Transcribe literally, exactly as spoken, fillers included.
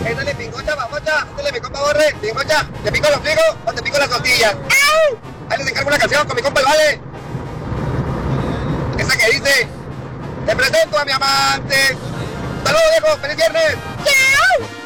Éndale, pingocha, babocha. Éndale, mi compa Borre. Pingocha, ¿te pico los figos o te pico las costillas? Ahí les encargo una canción con mi compa el Vale. Esa que dice: te presento a mi amante. Saludos, viejo. Feliz viernes. ¡Chao!